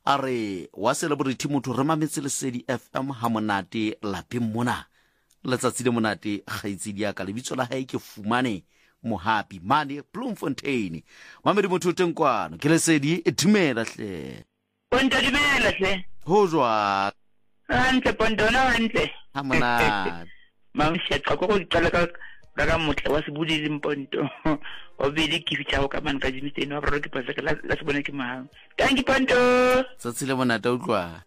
a re wa celebrity motho re mametse Lesedi FM ha monate lapeng mona letsatsi le monate kgaitsedi ya ka lebitso la hae ke Fumane Mohapi mane Bloemfontein mamedi motho teng kwano ke Lesedi dumela hle Ponto dumela hle ho jwa hantle Ponto na hantle ha monate mamshetsa go qala ka motle wa se budile Mponto o bile ke fitsa go ka man ka dimiteng wa bro ke pasa la se bona ke mang tanki Ponto tsatsi le monate utlwa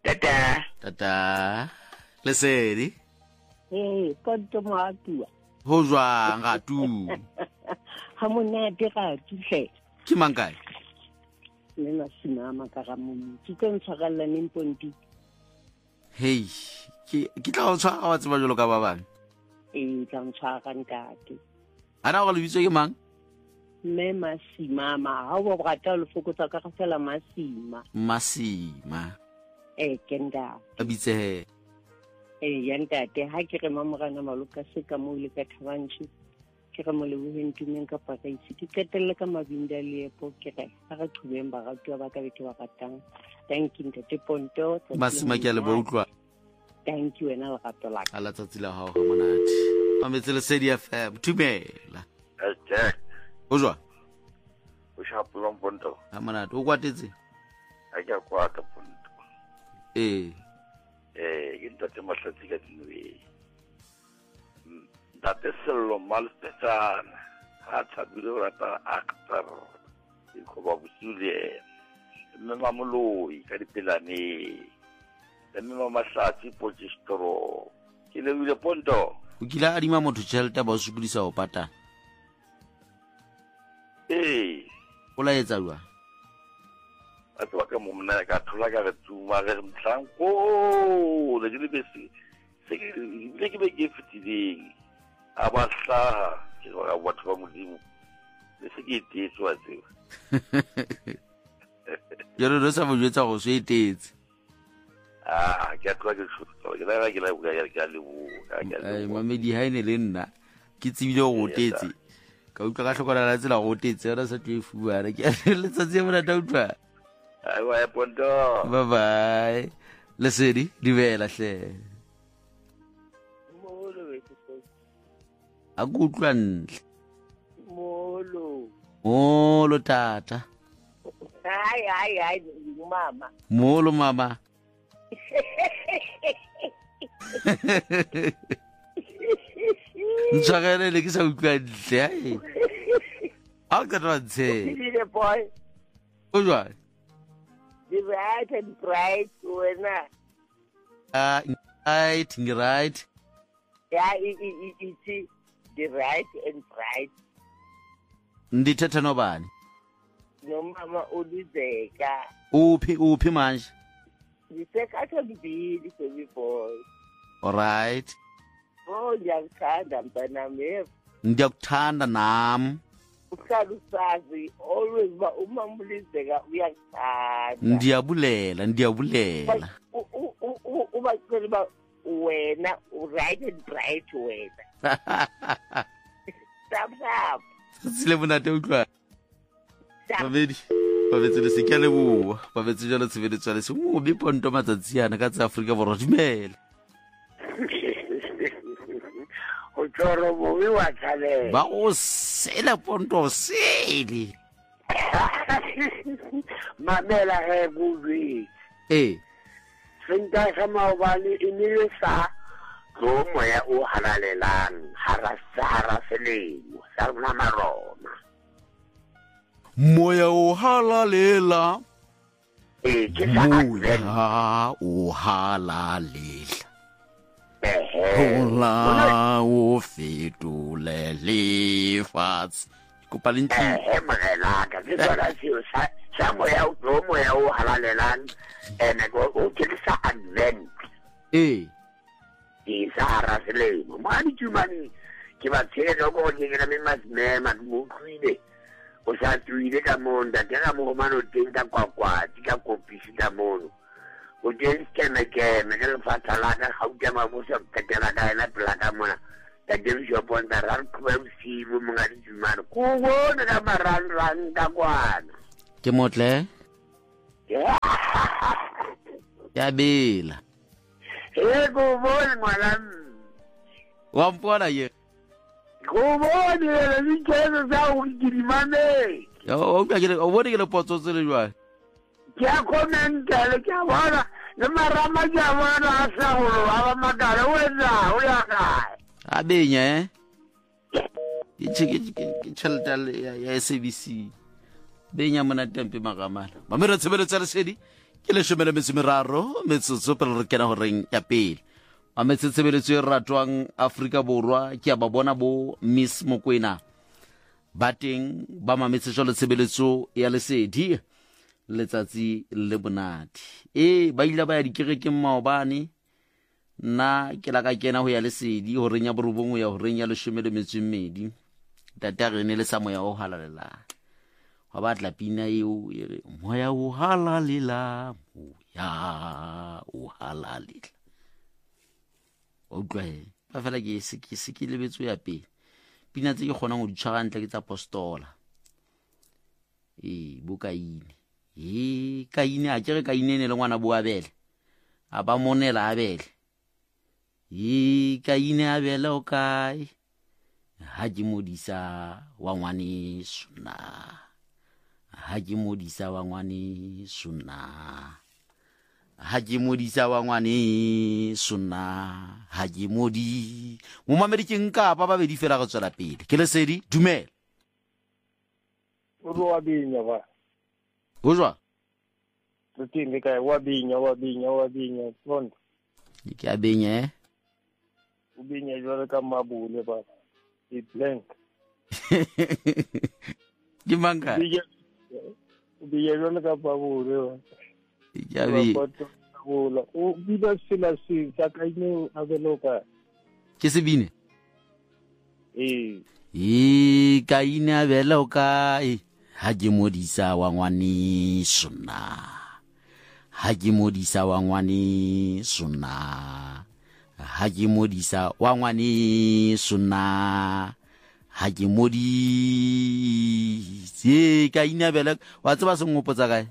tata Lesedi Ponto Mohapi ho jwa ngatu ha monate ga tle ke mankae le na sinama ka ga mo ke ntshagalla ne Mponto hey ke tla o tshwara wa tseba jolo ka ba bang tla ntshwara ntate ana go lebitso ke mang me Masimama ha o brata le fokotsa ka ga fela Masima kenda a bitse ya ntate ha ke re mamorana maloka se ka mo le ka Thabantshi ke re mo le bohentumeng ka Pakaisi ke qetelle ka Mabinda le epo ke re ha ga thubeng ba ga twa ba ka beke ba ratang thank you ntate Ponto Masima ke le ba utlwa thank you wena le gato la ala tsatsi la hao ga monate mametse Lesedi FM dumela Jack o jwa o shapula Mponto ha monate o kwatetse a ke kwata Ponto into te mahlatsi ka dinwe date sello malspetsana ha tshabile rata actor e go ba busule mme mamoloi ka dipelane mme mamasatsi potistro ke le bile Ponto o kila adima motho tšhelete ba o sokodisa go patana o la etsa jwa a twa ka mo mna ka thola ka re tsuma re mhlanko le di bese se ke be ke fitile abahla ke ba batho ba modimo le se ke tetswa tseo yoro re sa bojwetsa go se etetse ke twa ke tshotso ke la ke le ai mamedi ha ene le nna ke tsebile go tetse ka utlwa ka tlhokola la tsela go tetse ra sa twe fuana ke letsatsi ya bona ta utlwa ai wa Ponto bye bye Lesedi dumela hle a go utlwa ntle molo tata hai mama molo mama ntshwarelele ke sa utlwa ntle ai a o qetwa ntshe o jwang the right and bright wena right yeah it's the right and bright ndithetha nobani nomama ulizeka uphi manje ndisekatha mbili baby boy alright ngiyakuthanda mntanami ndiyakuthanda nam uhlala usazi always ba umama ulizeka uyakuthanda ndiyabulela ubacela ba wena right and bright wena stop tsile monate utlwa babetse le se ke leboa babetse jalo tshebeletso le se mo be Ponto matsatsi yana ka tsa Afrika Borwa dumela o tshoro mo we wa tshale ba o sela Ponto sele mamela ge bubi senta sama bale inisa go moya o halalelang harasara selemo sa rona marona moya o halalela ke sa moya o halalela hola o fetole lefatshe kopa le ntse mangela ka ke tsara seo sa moya o halalelang ene go o ke sa advent Sahara selemo mani tumani ke ba tshegetsa go ke na me masmema mo tlile o sa tuile ka monda ke ga mo mano teng ka kwakwati ka kopisi ka mono o teng ke me ke le fatala ka ga o tsama mo sa tekela ka ena pela ka mona ka diriswa ponta ra re si mo mga ditumano ko bona ka marangrang ka kwana ke motle yeah ke a bela Go bone ngwana. wa mpona ye Go bone le dikelo tsa go dirimane. o bone ke le potso tse le jwa Ke a kommentele ke a bona le marama ke a bona a sa go ba makala wena o ya kae. a benya ke tšhelete ya SABC benya mona tempe magamala mamere tshebeletso ya lesedi ke 13 metsotso pele re kena go reng ya pele mametse tshebeletso e ratwang Afrika Borwa ke a ba bona bo Miss Mokwena ba teng ba mametse jalo tshebeletso ya lesedi letsatsi le bonate ba ile ba ya dikerekeng maobane nna ke la ka kena go ya lesedi go reng ya borobong ya go reng ya 12 tata re ne le sa moya o halalela wa batla pina eo e re moya o halalela moya o halalela o tlwae ba fela ke se lebetso ya pele pina tse ke kgonang go di tshwara ntle ke tsa apostola bokaine kaine a kere kaine ne le ngwana bo Abele a ba monela Abele kaine Abele o kae ha ke modisa wa ngwane suna ha ke modisa wa ngwane suna ha ke modisa wa ngwane suna ha ke modi mo mamedi ke nka ba babedi fela go tswela pele ke lesedi dumela o ro abinya ba go jwa tsinge ka wa binya fondo ke a benya o binya jwa ka mabule ba e blank ke manga binya jwa ka mabule ba ya bi o biba sila si sa ka ine Abeloka ke se bine ka ine Abele o kae ha ke modisa wa ngwane sona ha ke modisa wa ngwane sona ha ke modisa wa ngwane sona ha ke modise ka ine Abele wa tseba se ngopotsa kae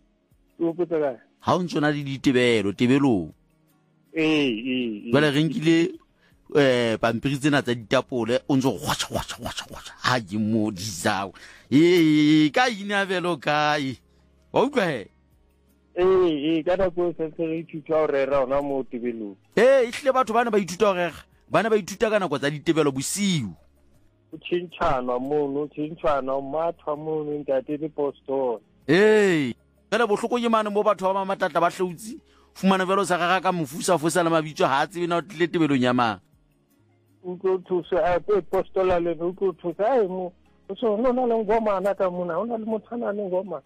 ha o ntsona le ditebelo tebelong jwale re nkile pampiri tsena tsa ditapole o ntse go ha ke modisa ka ine Abele o kae wa utlwa he ka nako se re ithuta o rera ona mo tebelong ehlile batho bana ba ithuta go rega bana ba ithuta ka nako tsa ditebelo bosiu o tshintshana mono o mathwa mono ntate le postol fela bohloko ke mane mo batho ba mamatlatla ba hlautsi fumana velo sa gaga ka mofusa fosa le mabitso ha tsebe na o tlile tebelong ya mang o tlo thusa a postola le o tlo thusa mo o so no na le ngoma na ka mona ona le mothana le ngoma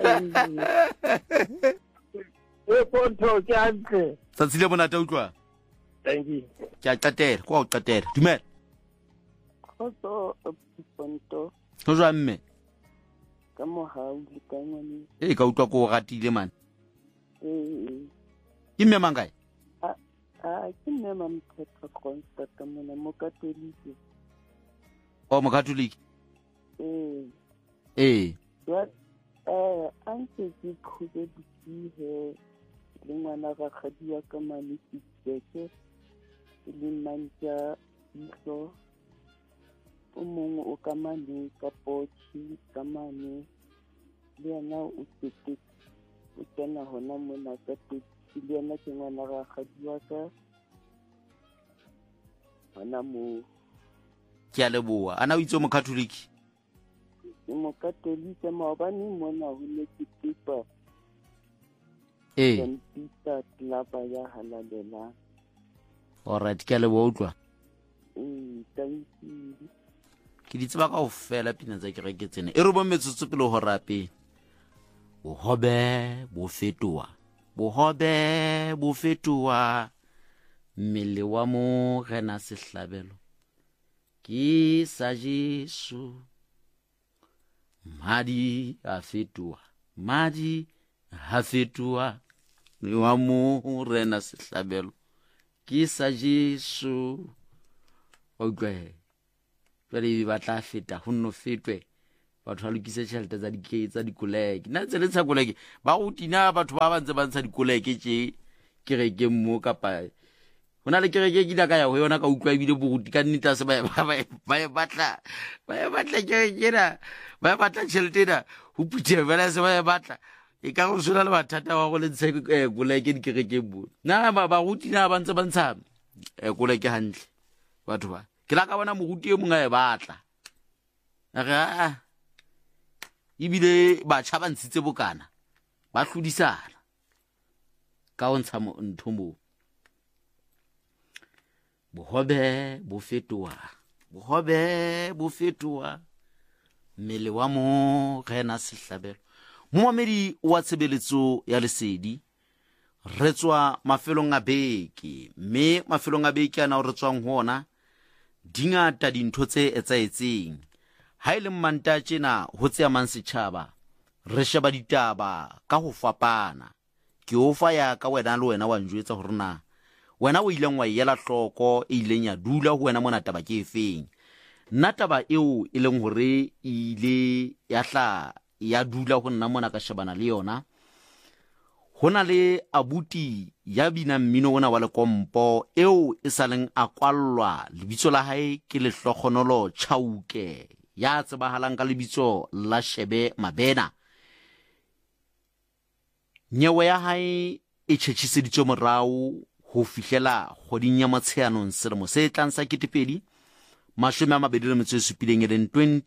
ponto ke antle sa tsile monate a utlwa thank you ke a qatela kwa o qatela dumela ponto go jwa mme ka mohau le ka ngwane ka utlwa ko o ratile man ke mme mang kae ke mme Mamthethwa Constata mona mo Katolike mo Katolike a ntse ke khubeditse he le ngwana ga kgadi ya ka Malefiseke le mantja iso o mongwe o ka mane ka Potchi ka mane le yena o tsetse o tsena hona mona ka Potchi le yena ke ngwana ga kgadi wa ka hona mo ke a leboa ana o itse mo Catholic mo Katolike maobane mona ho le tipa Peter Tlapa ya halalela alright ke a leboa utlwa thank you ke di tseba ka o fela pina tsa kereke tsene e re bo metsotso pele ho rape bohobe bo fetoa mmele wa mo rena sehlabelo ke sa Jesu madi a fetoa le wa mo rena sehlabelo ke sa Jesu okay jwale ba tla feta ho nno fetwe batho ba lokise tšhelete tsa dikoleke nna tse le tsha koleke ba go tina batho ba bantse ba ntsha dikoleke tše kereke mo kapa hona le kereke ke ka ya ho yona ka utlwa ebile boruti ka nnita se ba e batla kerekena ba batla tšheletena ho puthela bana se ba e batla e ka go sona le bathata wa go le ntshe koleke dikerekeng mo na baruti na ba ntse ba ntsha koleke hantle batho ba ke la ka bona moruti e mongwe a e batla aga ibile batjha ba ntshitse bokana ba hlodisana ka o ntsha ntho mo bohobe bo fetoa mmele wa mo gena sehlabelo moamedi wa tshebeletso ya lesedi re tswa mafelong a beke mme mafelong a beke ana re tswang hona dingata dintho tse etsaetseng ha ile mmanta tjena ho tse amang setjhaba re sheba ditaba ka ho fapana ke o fa ya ka wena le wena wa njwetsa hore na wena o ileng wa yela hloko e ileng ya dula ho wena mona taba ke efeng nna taba eo e leng hore ile ya dula ho nna mona ka shebana le yona hona le abuti ya bina mmino ona wa lekompo eo e saleng a kwallwa lebitso la hae ke Lehlohonolo Chauke ya tsebahalang ka lebitso la Shebe Mabena nyewe ya hae e tšhetšhiseditšwe morao ho fihlela kgoding ya Motsheanong selemo se tlang sa 2027 e leng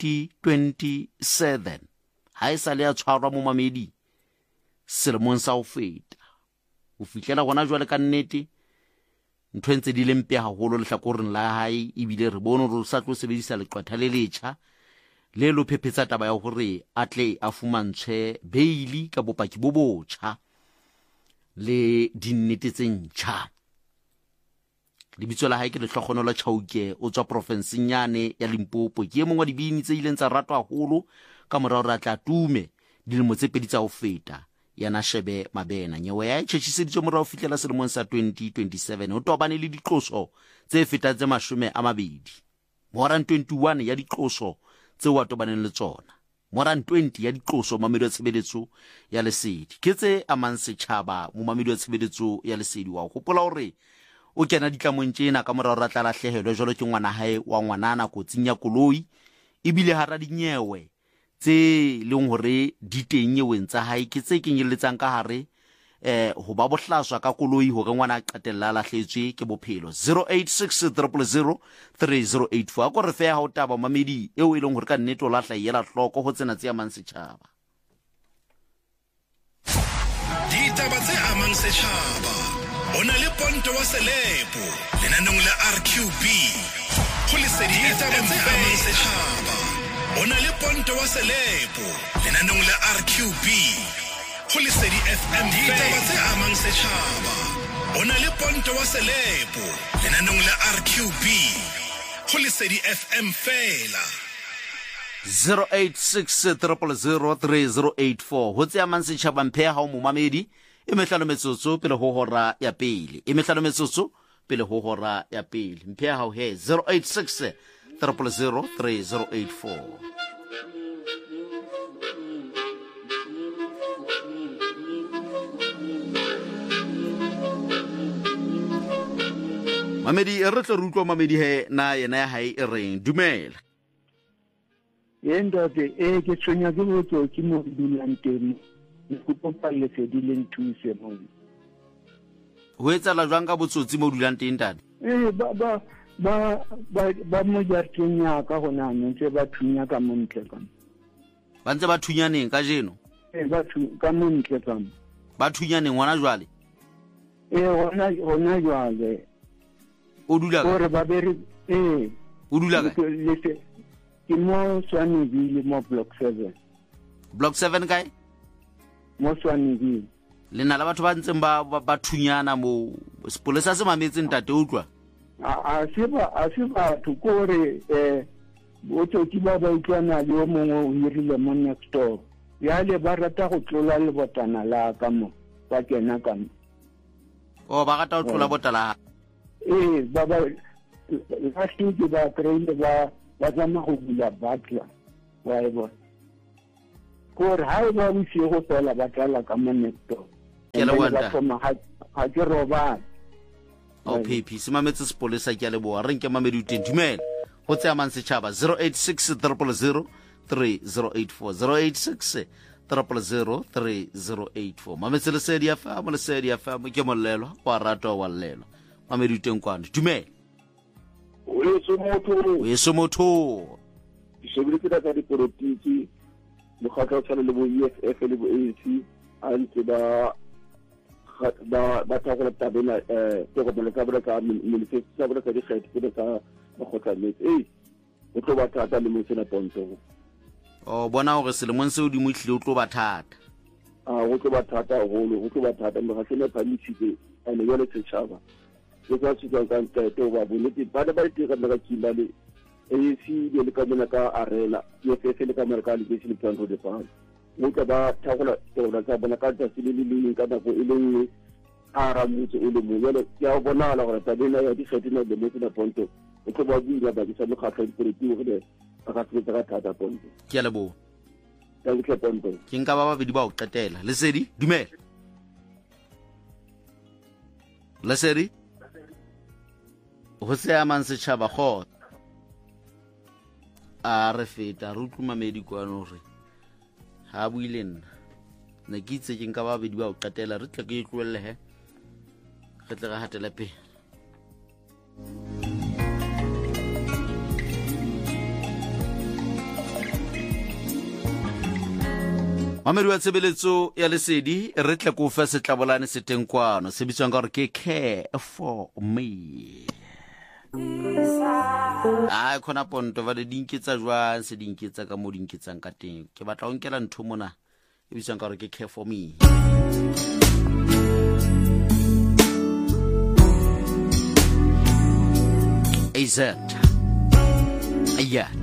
2027 ha e sa le ya tshwarwa mo mamedi selemong sa ho feta ho fihlela gona jwale ka nnete ntho ntse di lempe haholo lehlakoreng la hae ebile re bone re sa tlo sebedisa leqwatha le letjha le lo phephetsa taba ya hore atle a fumantshwe beili ka bopaki bo botjha le dinnete tse ntjha lebitso la hae ke Lehlohonolo Chauke o tswa profenseng yane ya Limpopo ke mongwe wa dibini tse ileng tsa ratwa haholo ka morao ra tla tume dilemo tse pedi tsa ho feta yana Shebe Mabena nyewe ya tšhetšhiseditšwe morao fihlela selemong sa 2027 ho tobane le diqoso tse fetang tse 20 morang 21 ya diqoso tse wa tobaneng le tsona morang 20 ya diqoso mamedi wa tshebeletso ya lesedi ke tse amang setjhaba mo mamedi wa tshebeletso ya lesedi wa gopola hore o kena ditlamong tsena ka morao ra tla lahlehelwa jalo ke ngwana hae wa ngwanana kotsing ya koloi ebile hara dinyewe tse leng hore diteng nyeweng tsa hae ke tse kenyelletsang ka hare ho ba bohlaswa ka koloi hore ngwana a qetella lahletswe ke bophelo 0860003084 go re fe ha o taba mamedi eo e leng hore ka nnete o lahla yela hloko ho tsena tse amang setjhaba ditaba tse amang setjhaba ona le Ponto wa Selepo lenanong la RQB go lesedi ditaba tse amang setjhaba ona le Ponto wa Selepo lenanong la RQB go lesedi FM ditaba tse amang setjhaba ona le Ponto wa Selepo lenanong la RQB go lesedi FM fela 0860003084 ho tse amang setjhaba mphe ha o momamedi e mehlano metsotso pele ho hora ya pele mphe ha o he 0860003084 mamedi re tlo rutlwa mamedi he na yena ya hae e reng dumela ntate ke tshwenya ke botso ke mo dulang teng go pompa lesedi le nthuse mo ho etsala jwang ka botsotsi mo dulang teng tate ba mo jarteng ya ka gona ntse ba thunya ka montle ka ba ntse ba thunyaneng ka jeno ba ka montle ka ba thunyaneng ngwana jwale gona jwale o dula gore ba bere o dula ka ke mo Swaneville mo block 7 kae mo Swaneville lena la batho ba ntseng ba thunyana mo sepolesa se mametseng tate utlwa a se ba tukore o tsoki ba utlwana le o mongwe o hirile mo next door ya le ba rata go tlola le botana la ka mo ba kena ka mo ba rata go tlola botala ba la hlike ba kreile ba zama go bula batla wa eba gore ha ba bosiego fela ba tlala ka mo next door ke le wanda ga ke robale o phephi se mametse sepolesa ke a leboa re nke mamedi o teng dumela go tseya mang setšhaba 086 000 3084 086 000 3084 mametse lesedi FM ke mollelwa wa ratwa wa llelwa mamedi o teng kwano dumela o yeso motho shebile ke ka dipolitiki mokgatlo o tshwana le bo EFF le bo ANC a ntse ba thagola tabela tegopelo tsa bona ka manifesto tsa bona ka dikgetho tse ka makgotlametse o tlo ba thata le mo sena ponto o bona gore selemong se o di mo hlile o tlo ba thata o tlo ba thata go tlo ba thata mo ga sena pamisitse ane yone setšhaba se ka se ka nteto ba bonete ba ba itira ka kimale ANC le ka mona ka arela EFF le ka mona ka legislation plan for the fund o tla ba thagola tona tsa bona ka tsatsi le le ka nako e le nngwe a ramutse o le mo yone ya bonala gore tabela ya dikgetho na le mo sena ponto o tlo ba buila ba ditsa mokgatlo dipolitiki gore ba ka se ka thata ponto ke a lebo ke ponto ke nka ba babedi ba o qetela lesedi dumela lesedi go se amang setšhaba go a re feta re utlumamedi kwano re ha buile nna ne ke itse ke nka ba babedi ba o qetela re tle ke e tlwellehe re tle ga hatela pele mamedi wa tshebeletso ya lesedi re tle ko fa setlabolane se teng kwano se bitswang ka gore ke Care for Me a khona ponto va le dinketsa jwang se dinketsa ka mo dinketsang ka teng ke batla o nkela ntho mona e bitswang ka gore ke Care for Me AZ